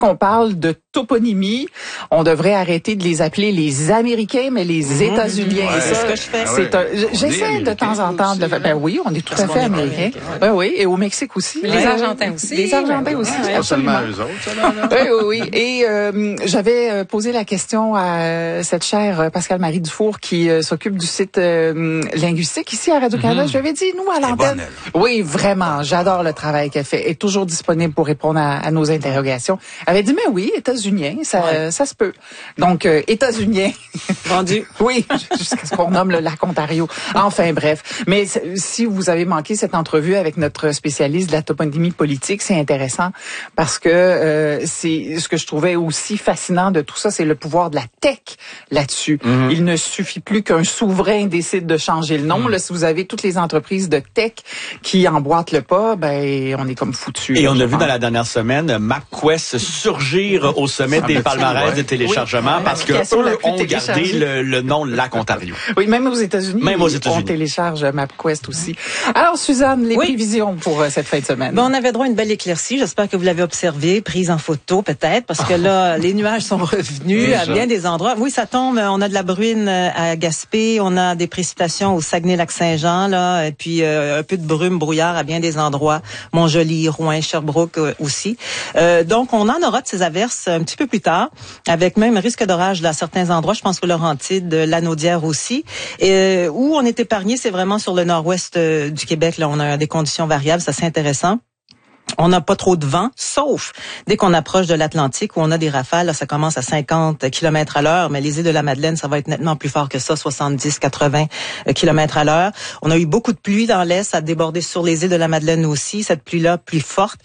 qu'on parle de toponymie, on devrait arrêter de les appeler les Américains, mais les États-Uniens. Ouais, c'est ce que je fais. J'essaie de temps en temps de le faire. Ben oui, on est tout à fait américains. Ben oui, et au Mexique aussi. Les Argentins aussi. Les Argentins aussi, Pas seulement eux autres, ça, là. Oui. Et j'avais posé la question à cette chère Pascale-Marie Dufour qui s'occupe du site linguistique ici à Radio-Canada. Je lui avais dit, nous, à l'antenne. Oui, vraiment, j'adore le travail qu'elle fait. Elle est toujours disponible pour répondre à nos interrogations. Elle avait dit, mais oui, États-Uniens, ça se peut. Donc, États-Uniens. Vendu. Oui, jusqu'à ce qu'on nomme le lac Ontario. Enfin, bref. Mais si vous avez manqué cette entrevue avec notre spécialiste de la toponymie politique, c'est intéressant parce que c'est ce que je trouvais aussi fascinant de tout ça, c'est le pouvoir de la tech là-dessus. Il ne suffit plus qu'un souverain décide de changer le nom. Là, si vous avez toutes les entreprises de tech qui emboîtent le pas, ben on est comme foutu. Et on a vu dans la dernière semaine MapQuest surgir au sommet des palmarès de téléchargement parce que eux ont gardé le nom Lac Ontario. Oui, même aux États-Unis. Même aux États-Unis. On télécharge MapQuest aussi. Alors, Suzanne, les prévisions pour cette fin de semaine. Bon, on avait droit à une belle éclaircie. J'espère que vous l'avez observé, prise en photo peut-être, parce que là, les nuages sont revenus à bien des endroits. Oui, ça tombe. On a de la bruine à Gaspé, on a des précipitations au Saguenay-Lac-Saint-Jean, là, et puis un peu de brume, brouillard à bien des endroits. Montjoly, Rouyn, Sherbrooke aussi. Donc, on en aura de ces averses un petit peu plus tard, avec même risque d'orage à certains endroits. Je pense que Laurentides, Lanaudière aussi. Et où on est épargné, c'est vraiment sur le nord-ouest du Québec. Là, on a des conditions variables, ça c'est intéressant. On n'a pas trop de vent, sauf dès qu'on approche de l'Atlantique où on a des rafales, là, ça commence à 50 km à l'heure, mais les îles de la Madeleine, ça va être nettement plus fort que ça, 70, 80 km à l'heure. On a eu beaucoup de pluie dans l'Est, ça a débordé sur les îles de la Madeleine aussi, cette pluie-là plus forte.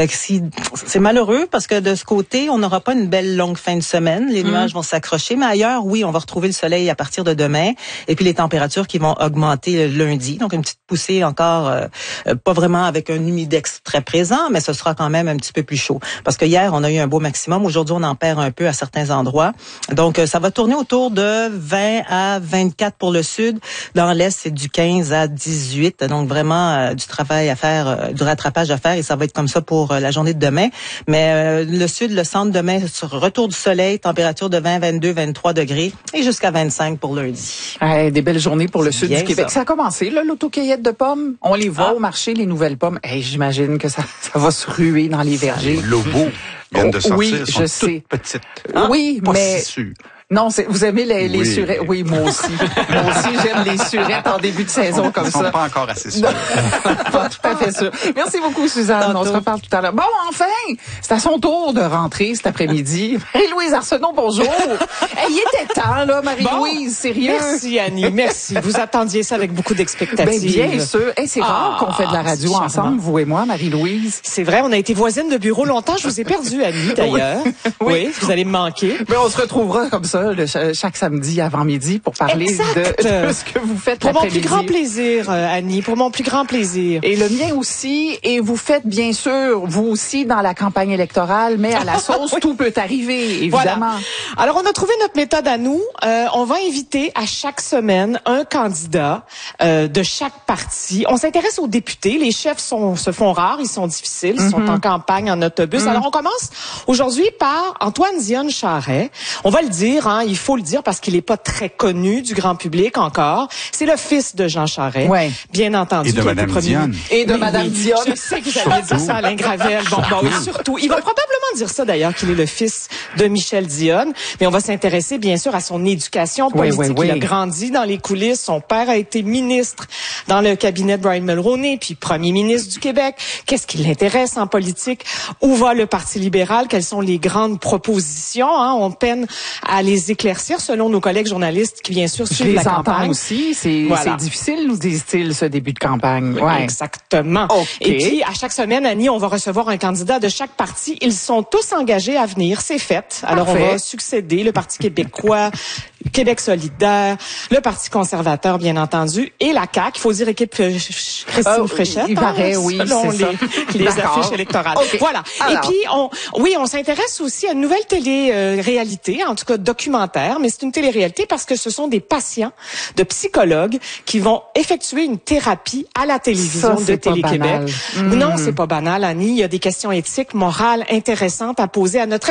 C'est malheureux parce que de ce côté, on n'aura pas une belle longue fin de semaine. Les nuages vont s'accrocher, mais ailleurs, oui, on va retrouver le soleil à partir de demain. Et puis les températures qui vont augmenter lundi, donc une petite poussée encore, pas vraiment avec un humidex très présent, mais ce sera quand même un petit peu plus chaud. Parce que hier, on a eu un beau maximum. Aujourd'hui, on en perd un peu à certains endroits. Donc, ça va tourner autour de 20 à 24 pour le sud. Dans l'est, c'est du 15 à 18. Donc, vraiment, du travail à faire, du rattrapage à faire. Et ça va être comme ça pour la journée de demain. Mais le sud, le centre, demain, sur retour du soleil, température de 20, 22, 23 degrés et jusqu'à 25 pour lundi. Des belles journées pour le sud du Québec. Ça a commencé, là, l'autocueillette de pommes. On les voit au marché, les nouvelles pommes. J'imagine que ça va se ruer dans les vergers. Les lobos viennent de sortir, oui, sont je sais. toutes petites. Oui, pas mais si sûres. non, vous aimez les surettes. Oui, moi aussi. Moi aussi, j'aime les surettes en début de saison comme ça. Ils sont pas encore assez sûrs. Pas tout à fait sûr. Merci beaucoup, Suzanne. On se reparle tout à l'heure. Bon, enfin, c'est à son tour de rentrer cet après-midi. Marie-Louise Arsenault, bonjour. Il était temps, là, Marie-Louise, sérieux. Merci, Annie, merci. Vous attendiez ça avec beaucoup d'expectative. Ben, bien sûr. C'est rare qu'on fait de la radio ensemble, vous et moi, Marie-Louise. C'est vrai, on a été voisines de bureau longtemps. Je vous ai perdue, Annie, d'ailleurs. Oui, vous allez me manquer. Ben, on se retrouvera comme ça chaque samedi avant midi pour parler de ce que vous faites pour mon l'après-midi. plus grand plaisir, Annie, pour mon plus grand plaisir. Et le mien aussi. Et vous faites bien sûr, vous aussi, dans la campagne électorale, mais à la sauce, tout peut arriver, évidemment. Voilà. Alors, on a trouvé notre méthode à nous. On va inviter à chaque semaine un candidat de chaque parti. On s'intéresse aux députés. Les chefs se font rares, ils sont difficiles, ils sont en campagne, en autobus. Alors, on commence aujourd'hui par Antoine Dionne Charest. On va le dire, hein, il faut le dire parce qu'il n'est pas très connu du grand public encore. C'est le fils de Jean Charest, bien entendu. Et de Mme Dionne. Et de Mme Dionne. Je sais que vous allez dire ça, Alain Gravel. Bon, oui, surtout. Il va probablement dire ça, d'ailleurs, qu'il est le fils de Michel Dionne. Mais on va s'intéresser, bien sûr, à son éducation politique. Il a grandi dans les coulisses. Son père a été ministre dans le cabinet de Brian Mulroney, puis premier ministre du Québec. Qu'est-ce qui l'intéresse en politique? Où va le Parti libéral? Quelles sont les grandes propositions? Hein? On peine à les éclaircir selon nos collègues journalistes qui, bien sûr, suivent la campagne. Je les entends aussi. C'est difficile, nous disent-ils, ce début de campagne. Ouais. Exactement. Okay. Et puis, à chaque semaine, Annie, on va recevoir un candidat de chaque parti. Ils sont tous engagés à venir. C'est fait. Alors, on va succéder. Le Parti québécois, Québec solidaire, le Parti conservateur, bien entendu, et la CAQ. Il faut dire équipe Christine Fréchette. Il paraît, oui, selon les affiches électorales. Okay. Voilà. Alors. Et puis, on s'intéresse aussi à une nouvelle télé-réalité, en tout cas documentaire, mais c'est une télé-réalité parce que ce sont des patients de psychologues qui vont effectuer une thérapie à la télévision de Télé-Québec. Non, c'est pas banal, Annie. Il y a des questions éthiques, morales intéressantes à poser à notre